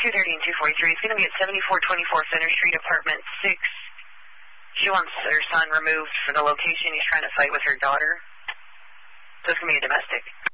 230 and 243. It's going to be at 7424 Center Street, Apartment 6. She wants her son removed from the location. He's trying to fight with her daughter. So it's going to be a domestic.